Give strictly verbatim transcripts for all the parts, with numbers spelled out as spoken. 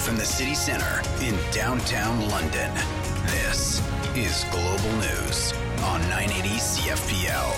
Live from the city centre in downtown London, this is Global News on nine eighty C F P L.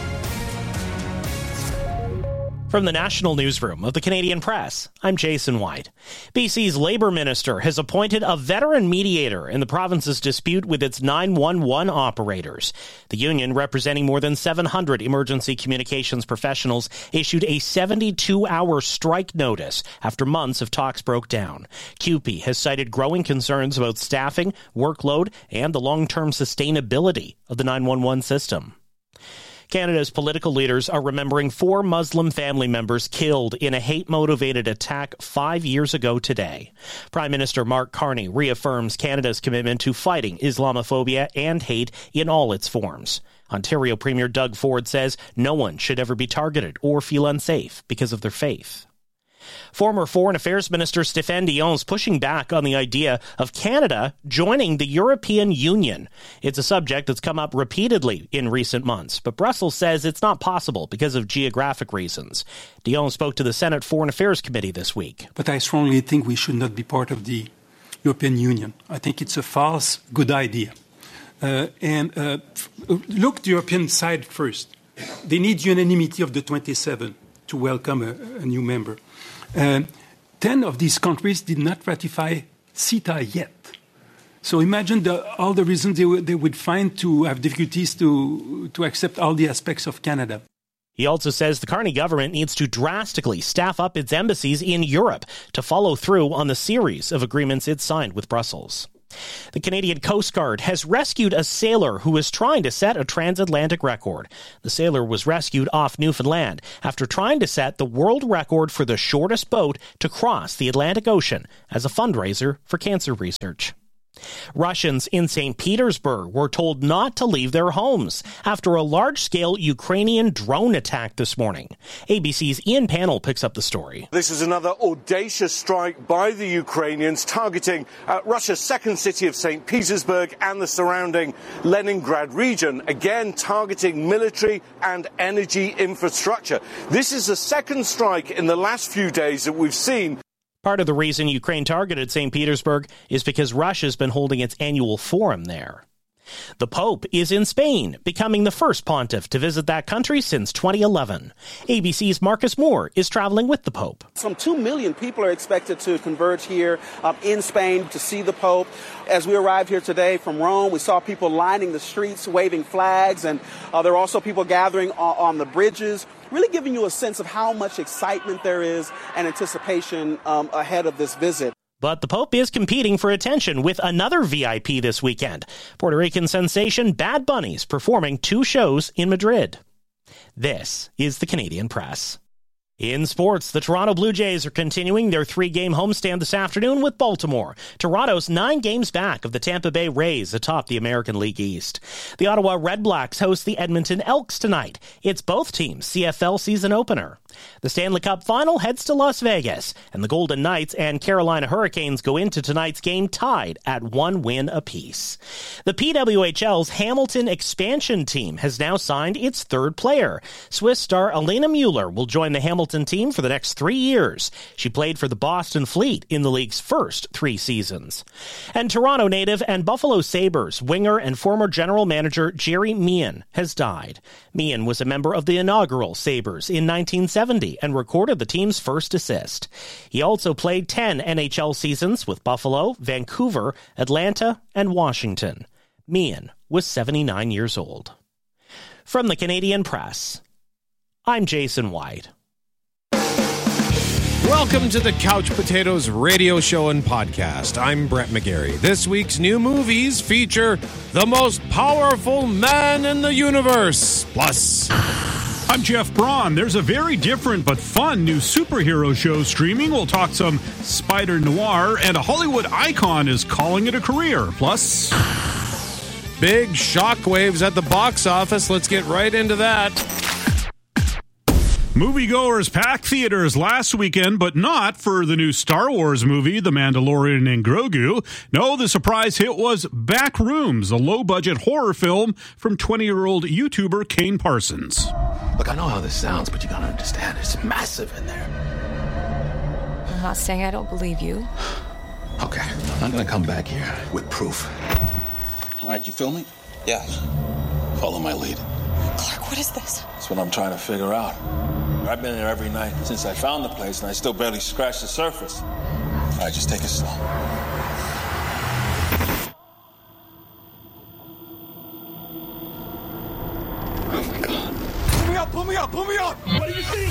From the National Newsroom of the Canadian Press, I'm Jason White. B C's Labour Minister has appointed a veteran mediator in the province's dispute with its nine one one operators. The union, representing more than seven hundred emergency communications professionals, issued a seventy-two hour strike notice after months of talks broke down. C U P E has cited growing concerns about staffing, workload, and the long-term sustainability of the nine one one system. Canada's political leaders are remembering four Muslim family members killed in a hate-motivated attack five years ago today. Prime Minister Mark Carney reaffirms Canada's commitment to fighting Islamophobia and hate in all its forms. Ontario Premier Doug Ford says no one should ever be targeted or feel unsafe because of their faith. Former Foreign Affairs Minister Stéphane Dion is pushing back on the idea of Canada joining the European Union. It's a subject that's come up repeatedly in recent months, but Brussels says it's not possible because of geographic reasons. Dion spoke to the Senate Foreign Affairs Committee this week. But I strongly think we should not be part of the European Union. I think it's a false good idea. Uh, and uh, look the European side first. They need unanimity of the twenty-seven to welcome a, a new member. Uh, ten of these countries did not ratify CETA yet. So imagine the, all the reasons they, w- they would find to have difficulties to, to accept all the aspects of Canada. He also says the Carney government needs to drastically staff up its embassies in Europe to follow through on the series of agreements it signed with Brussels. The Canadian Coast Guard has rescued a sailor who was trying to set a transatlantic record. The sailor was rescued off Newfoundland after trying to set the world record for the shortest boat to cross the Atlantic Ocean as a fundraiser for cancer research. Russians in Saint Petersburg were told not to leave their homes after a large-scale Ukrainian drone attack this morning. A B C's Ian Pannell picks up the story. This is another audacious strike by the Ukrainians targeting uh, Russia's second city of Saint Petersburg and the surrounding Leningrad region, again targeting military and energy infrastructure. This is the second strike in the last few days that we've seen. Part of the reason Ukraine targeted Saint Petersburg is because Russia's been holding its annual forum there. The Pope is in Spain, becoming the first pontiff to visit that country since twenty eleven. A B C's Marcus Moore is traveling with the Pope. Some two million people are expected to converge here um, in Spain to see the Pope. As we arrived here today from Rome, we saw people lining the streets, waving flags, and uh, there are also people gathering on, on the bridges, really giving you a sense of how much excitement there is and anticipation um, ahead of this visit. But the Pope is competing for attention with another V I P this weekend. Puerto Rican sensation Bad Bunny's performing two shows in Madrid. This is the Canadian Press. In sports, the Toronto Blue Jays are continuing their three-game homestand this afternoon with Baltimore. Toronto's nine games back of the Tampa Bay Rays atop the American League East. The Ottawa Red Blacks host the Edmonton Elks tonight. It's both teams' C F L season opener. The Stanley Cup Final heads to Las Vegas, and the Golden Knights and Carolina Hurricanes go into tonight's game tied at one win apiece. The P W H L's Hamilton expansion team has now signed its third player. Swiss star Elena Mueller will join the Hamilton team for the next three years. She played for the Boston Fleet in the league's first three seasons. And Toronto native and Buffalo Sabres winger and former general manager Jerry Meehan has died. Meehan was a member of the inaugural Sabres in nineteen seventy and recorded the team's first assist. He also played ten N H L seasons with Buffalo, Vancouver, Atlanta, and Washington. Meehan was seventy-nine years old. From the Canadian Press, I'm Jason White. Welcome to the Couch Potatoes radio show and podcast. I'm Brett McGarry. This week's new movies feature the most powerful man in the universe. Plus, I'm Jeff Braun. There's a very different but fun new superhero show streaming. We'll talk some Spider Noir, and a Hollywood icon is calling it a career. Plus, big shockwaves at the box office. Let's get right into that. Moviegoers packed theaters last weekend, but not for the new Star Wars movie, The Mandalorian and Grogu. No, the surprise hit was Backrooms, a low-budget horror film from twenty-year-old YouTuber Kane Parsons. Look, I know how this sounds, but you gotta understand, it's massive in there. I'm not saying I don't believe you. Okay, I'm gonna come back here with proof. All right, you feel me? Yeah. Follow my lead. Clark, what is this? That's what I'm trying to figure out. I've been there every night since I found the place, and I still barely scratched the surface. All right, just take it slow. Oh, my God. Pull me up, pull me up, pull me up! What do you see?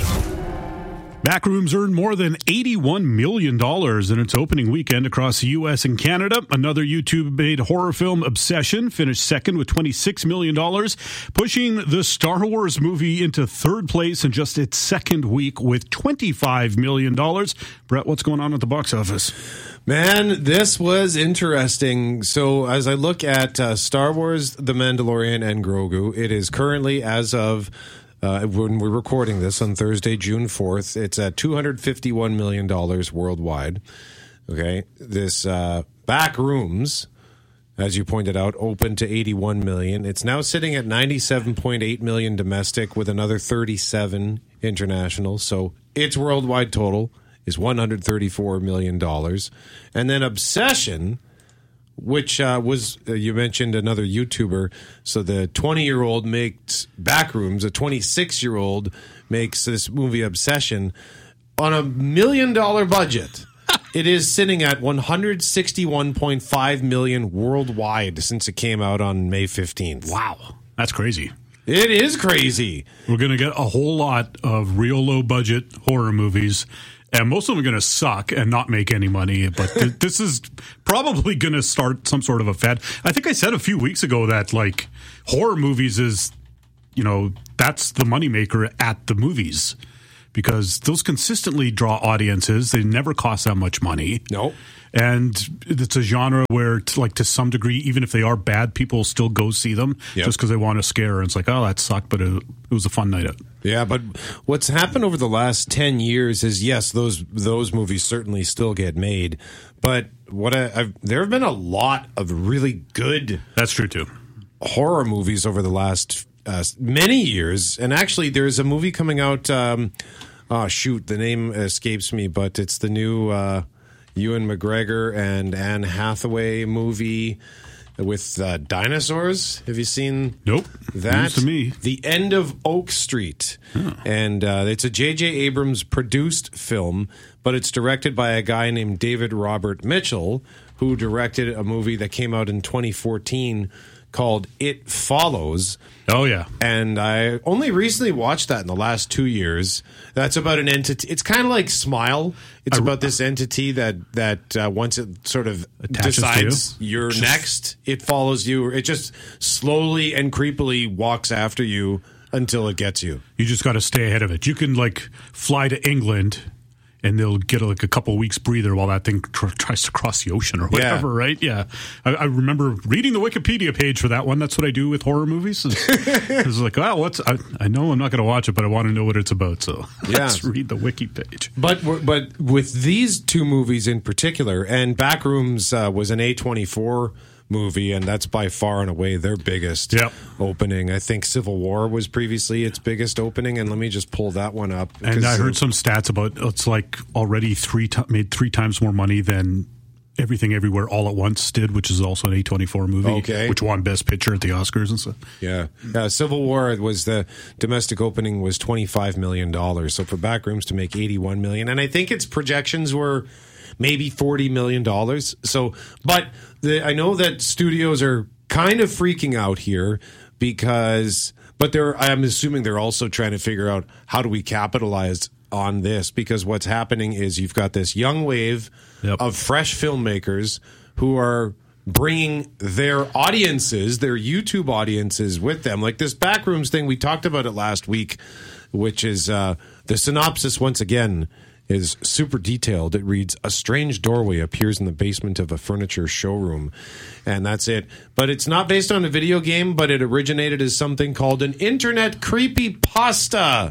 Backrooms earned more than eighty-one million dollars in its opening weekend across the U S and Canada. Another YouTube-made horror film, Obsession, finished second with twenty-six million dollars, pushing the Star Wars movie into third place in just its second week with twenty-five million dollars. Brett, what's going on at the box office? Man, this was interesting. So as I look at uh, Star Wars, The Mandalorian, and Grogu, it is currently, as of Uh, when we're recording this on Thursday, June fourth, it's at two hundred fifty-one million dollars worldwide. Okay. This uh, Backrooms, as you pointed out, opened to eighty-one million dollars. It's now sitting at ninety-seven point eight million dollars domestic with another thirty-seven international. So its worldwide total is one hundred thirty-four million dollars. And then Obsession, which uh, was, uh, you mentioned another YouTuber. So the twenty-year-old makes Backrooms, a twenty-six-year-old makes this movie Obsession on a million-dollar budget. It is sitting at one hundred sixty-one point five million dollars worldwide since it came out on May fifteenth. Wow, that's crazy. It is crazy. We're going to get a whole lot of real low-budget horror movies. And most of them are going to suck and not make any money. But th- this is probably going to start some sort of a fad. I think I said a few weeks ago that, like, horror movies is, you know, that's the moneymaker at the movies. Because those consistently draw audiences. They never cost that much money. No. And it's a genre where, to, like, to some degree, even if they are bad, people still go see them yep. just because they want to scare. And it's like, oh, that sucked, but it, it was a fun night out. Yeah, but what's happened over the last ten years is, yes, those those movies certainly still get made. But what I, I've, there have been a lot of really good That's true, too. horror movies over the last uh, many years. And actually, there's a movie coming out. Um, oh, shoot, the name escapes me, but it's the new uh, Ewan McGregor and Anne Hathaway movie with uh, dinosaurs. Have you seen nope. that? News to me. The End of Oak Street. Huh. And uh, it's a J J Abrams produced film, but it's directed by a guy named David Robert Mitchell, who directed a movie that came out in twenty fourteen called It Follows. Oh, yeah. And I only recently watched that in the last two years. That's about an entity. It's kind of like Smile. It's I, about this entity that, that uh, once it sort of decides you. you're next, it follows you. It just slowly and creepily walks after you until it gets you. You just got to stay ahead of it. You can, like, fly to England and they'll get like a couple of weeks breather while that thing tr- tries to cross the ocean or whatever, yeah. right? Yeah. I, I remember reading the Wikipedia page for that one. That's what I do with horror movies. It's like, oh, what's, I, I know I'm not going to watch it, but I want to know what it's about. So yeah. let's read the wiki page. But but with these two movies in particular, and Backrooms uh, was an A twenty-four movie, and that's by far and away their biggest yep. opening. I think Civil War was previously its biggest opening, and let me just pull that one up. And I heard some stats about it's like already three t- made three times more money than Everything Everywhere All at Once did, which is also an A twenty-four movie, okay. which won Best Picture at the Oscars and stuff. Yeah. Uh, Civil War was the domestic opening was twenty-five million dollars. So for Backrooms to make eighty-one million dollars, and I think its projections were maybe forty million dollars. So, but the, I know that studios are kind of freaking out here because, but they're, I'm assuming they're also trying to figure out how do we capitalize on this, because what's happening is you've got this young wave yep. of fresh filmmakers who are bringing their audiences, their YouTube audiences with them. Like this Backrooms thing, we talked about it last week, which is uh, the synopsis once again is super detailed. It reads, a strange doorway appears in the basement of a furniture showroom. And that's it. But it's not based on a video game, but it originated as something called an internet creepypasta.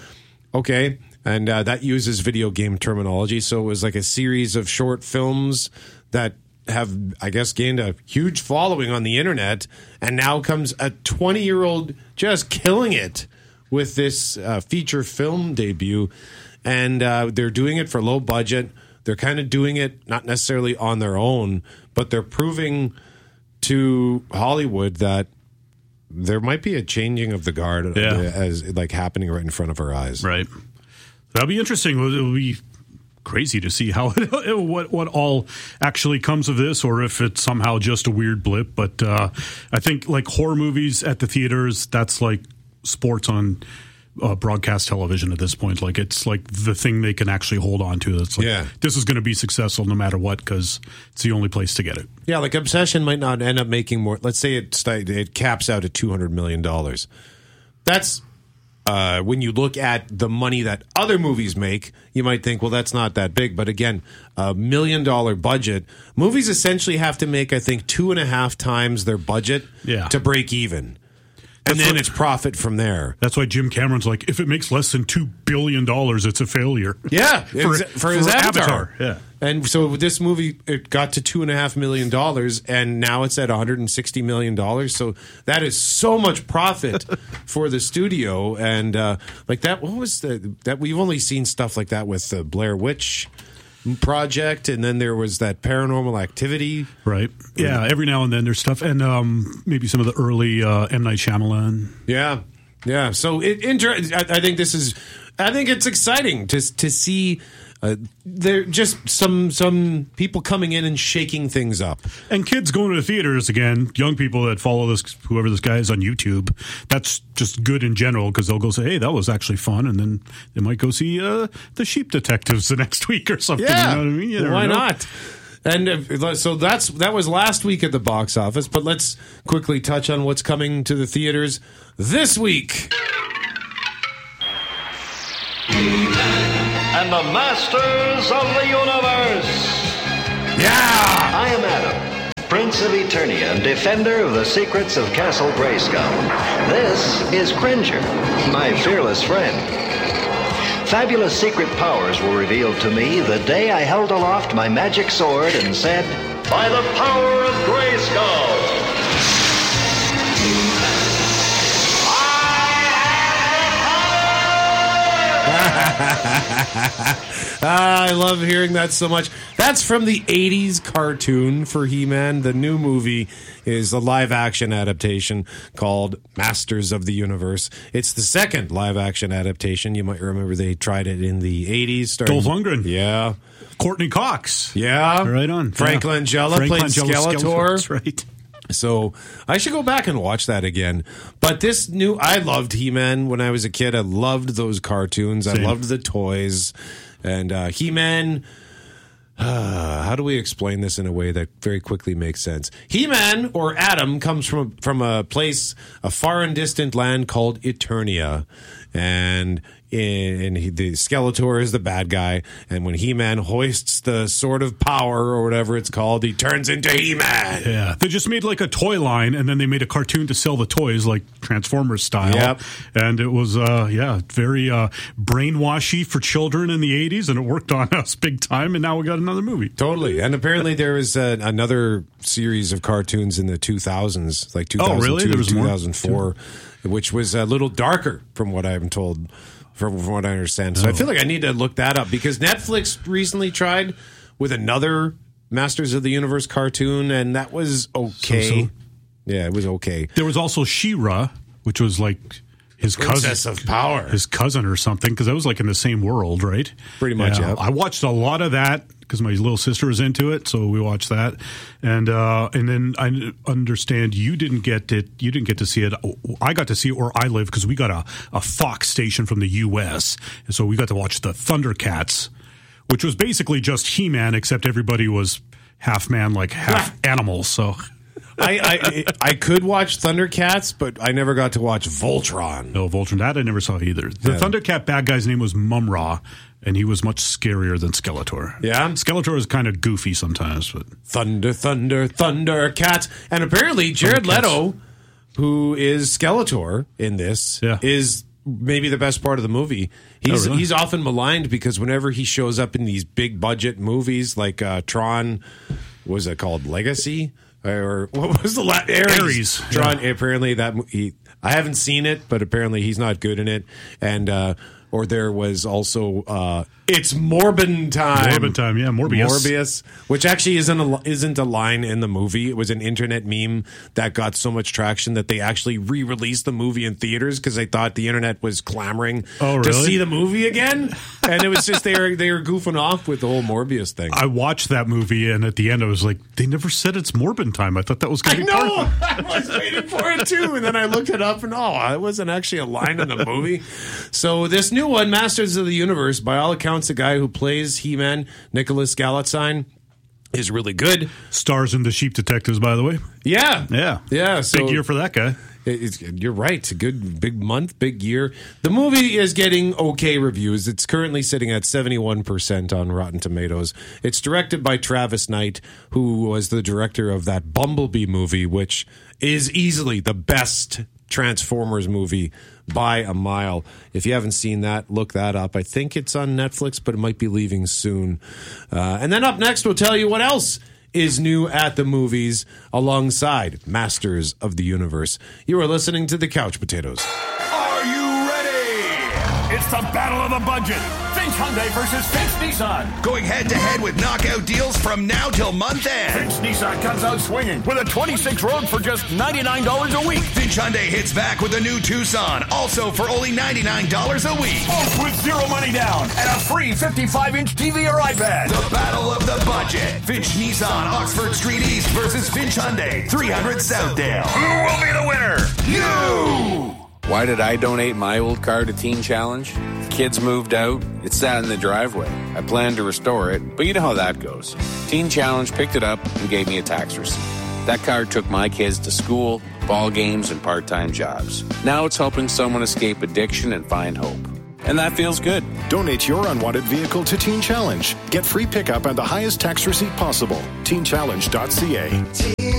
Okay. And uh, that uses video game terminology. So it was like a series of short films that have, I guess, gained a huge following on the internet. And now comes a twenty-year-old just killing it with this uh, feature film debut. And uh, they're doing it for low budget. they're kind of doing it not necessarily on their own, but they're proving to Hollywood that there might be a changing of the guard Yeah. as like happening right in front of our eyes. Right. That'll be interesting. It'll be crazy to see how what what all actually comes of this, or if it's somehow just a weird blip. But uh, I think like horror movies at the theaters, that's like sports on uh, broadcast television at this point. Like it's like the thing they can actually hold on to. It's like, Yeah. this is going to be successful no matter what, because it's the only place to get it. Yeah, like Obsession might not end up making more. Let's say it st- it caps out at two hundred million dollars. That's uh, when you look at the money that other movies make, you might think, well, that's not that big. But again, a million dollar budget. Movies essentially have to make, I think, two and a half times their budget Yeah. to break even. And That's then what- it's profit from there. That's why Jim Cameron's like, if it makes less than two billion dollars, it's a failure. Yeah, for, exa- for his for Avatar. Yeah. And so this movie, it got to two and a half million dollars, and now it's at one hundred and sixty million dollars. So that is so much profit for the studio, and uh, like that. What was the that we've only seen stuff like that with the Blair Witch Project, and then there was that Paranormal Activity. Right. Yeah. Every now and then there's stuff, and um, maybe some of the early uh, M. Night Shyamalan. Yeah, yeah. So it, inter- I, I think this is. I think it's exciting to to see. Uh, there just some some people coming in and shaking things up, And kids going to the theaters again, young people that follow this, whoever this guy is on YouTube, that's just good in general, because they'll go say, hey, that was actually fun. And then they might go see uh, The Sheep Detectives the next week or something. Yeah, You know what I mean? You never why know. not? And uh, so that's that was last week at the box office. But let's quickly touch on what's coming to the theaters this week. And the Masters of the Universe. Yeah! I am Adam, Prince of Eternia and defender of the secrets of Castle Grayskull. This is Cringer, my fearless friend. Fabulous secret powers were revealed to me the day I held aloft my magic sword and said, by the power of Grayskull. Ah, I love hearing that so much. That's from the eighties cartoon for He-Man. The new movie is a live-action adaptation called Masters of the Universe. It's the second live-action adaptation. You might remember they tried it in the eighties. Starting, Dolph Lundgren. Yeah. Courtney Cox. Yeah. Right on. Frank Yeah. Langella Frank played Langella, Skeletor. That's right. So I should go back and watch that again. But this new, I loved He-Man when I was a kid. I loved those cartoons. Same. I loved the toys. And uh, He-Man, uh, how do we explain this in a way that very quickly makes sense? He-Man, or Adam, comes from, from a place, a far and distant land called Eternia. And in, he, the Skeletor is the bad guy, and when He-Man hoists the Sword of Power or whatever it's called, he turns into He-Man. Yeah, they just made like a toy line, and then they made a cartoon to sell the toys, like Transformers style. Yep. And it was, uh, yeah, very uh, brainwashy for children in the eighties, and it worked on us big time. And now we got another movie. Totally. And apparently there was uh, another series of cartoons in the two thousands, like two thousand two, Oh, really? There was more? two thousand four, which was a little darker from what I'm told. From, from what I understand. So Oh. I feel like I need to look that up because Netflix recently tried with another Masters of the Universe cartoon, and that was okay. So-so. Yeah, it was okay. There was also She-Ra, which was like his Princess cousin, of Power. his cousin or something, because that was like in the same world, right? Pretty much, yeah. I watched a lot of that because my little sister was into it, so we watched that. And uh, and then I understand you didn't get it. You didn't get to see it. I got to see it where I live because we got a, a Fox station from the U S, and so we got to watch the Thundercats, which was basically just He-Man, except everybody was half man, like half animal. So. I, I I could watch Thundercats, but I never got to watch Voltron. No, Voltron. That I never saw either. The Yeah. Thundercat bad guy's name was Mumra, and he was much scarier than Skeletor. Yeah? Skeletor is kind of goofy sometimes, but Thunder, Thunder, Thundercats. And apparently Jared Thundercats. Leto, who is Skeletor in this, Yeah. is maybe the best part of the movie. He's Oh, really? he's often maligned because whenever he shows up in these big budget movies like uh, Tron, what was it called? Legacy? Or what was the last? Ares. Ares, Tron, yeah. apparently that mo- he, I haven't seen it, but apparently he's not good in it. And, uh, or there was also, uh, It's Morbin time. Morbin time, yeah, Morbius. Morbius, which actually isn't a, isn't a line in the movie. It was an internet meme that got so much traction that they actually re-released the movie in theaters because they thought the internet was clamoring oh, really? to see the movie again. And it was just they were they were goofing off with the whole Morbius thing. I watched that movie, and at the end, I was like, they never said it's Morbin time. I thought that was going to be part of it. I was waiting for it too, and then I looked it up, and oh, it wasn't actually a line in the movie. So this new one, Masters of the Universe, by all accounts, the guy who plays He-Man, Nicholas Galitzine, is really good. Stars in The Sheep Detectives, by the way. Yeah. Yeah. Yeah. So big year for that guy. It's, you're right. It's a good big month, big year. The movie is getting okay reviews. It's currently sitting at seventy-one percent on Rotten Tomatoes. It's directed by Travis Knight, who was the director of that Bumblebee movie, which is easily the best Transformers movie by a mile. If you haven't seen that, look that up. I think it's on Netflix, but it might be leaving soon. Uh, and then up next, we'll tell you what else is new at the movies alongside Masters of the Universe. You are listening to The Couch Potatoes. Are you ready? It's the battle of the budget. Finch Hyundai versus Finch Nissan. Going head-to-head with knockout deals from now till month end. Finch Nissan comes out swinging with a twenty-six Rogue for just ninety-nine dollars a week. Finch Hyundai hits back with a new Tucson, also for only ninety-nine dollars a week. Both with zero money down and a free fifty-five inch T V or iPad. The battle of the budget. Finch Nissan, Oxford Street East versus Finch Hyundai, three hundred Southdale. Who will be the winner? You! Why did I donate my old car to Teen Challenge? Kids moved out. It sat in the driveway. I planned to restore it, but you know how that goes. Teen Challenge picked it up and gave me a tax receipt. That car took my kids to school, ball games, and part-time jobs. Now it's helping someone escape addiction and find hope. And that feels good. Donate your unwanted vehicle to Teen Challenge. Get free pickup and the highest tax receipt possible. teen challenge dot c a.